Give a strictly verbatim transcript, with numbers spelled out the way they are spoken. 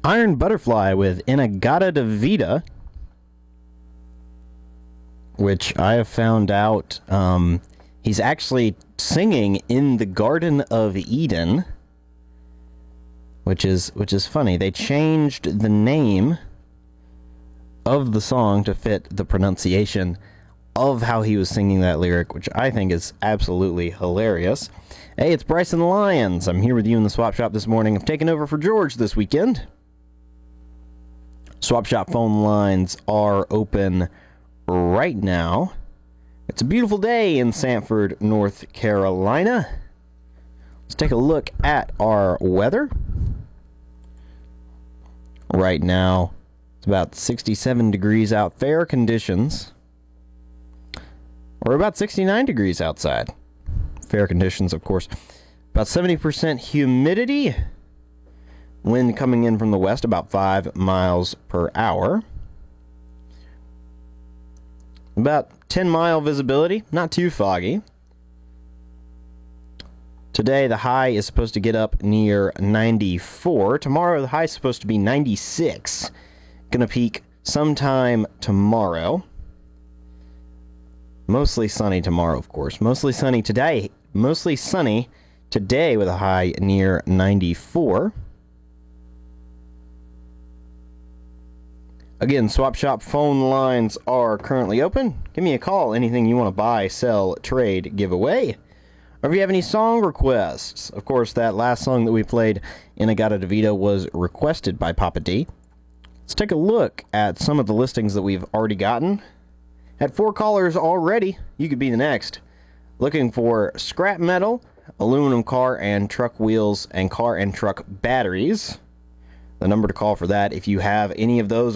Iron Butterfly with In-A-Gadda-Da-Vida, which I have found out um, he's actually singing in the Garden of Eden, which is which is funny. They changed the name of the song to fit the pronunciation of how he was singing that lyric, which I think is absolutely hilarious. Hey, it's Bryson Lyons. I'm here with you in the Swap Shop this morning. I've taken over for George this weekend. Swap Shop phone lines are open right now. It's a beautiful day in Sanford, North Carolina. Let's take a look at our weather. Right now, it's about sixty-seven degrees out, fair conditions. Or about sixty-nine degrees outside. Fair conditions, of course. About seventy percent humidity. Wind coming in from the west, about five miles per hour. About ten mile visibility, not too foggy. Today, the high is supposed to get up near ninety-four. Tomorrow, the high is supposed to be ninety-six. Gonna peak sometime tomorrow. Mostly sunny tomorrow, of course. Mostly sunny today. Mostly sunny today with a high near ninety-four. Again, Swap Shop phone lines are currently open. Give me a call. Anything you want to buy, sell, trade, give away. Or if you have any song requests. Of course, that last song that we played, In-A-Gadda-Da-Vida, was requested by Papa D. Let's take a look at some of the listings that we've already gotten. Had four callers already. You could be the next. Looking for scrap metal, aluminum car and truck wheels, and car and truck batteries. The number to call for that, if you have any of those